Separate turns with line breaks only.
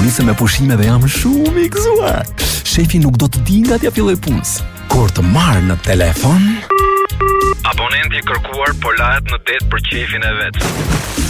nisem me pushime dhe jam shumë i gëzuar. Shefi nuk do të di nga t'ja filloj punës. Kur të marr në telefon,
abonenti i kërkuar po lahet në det për qefin e vet.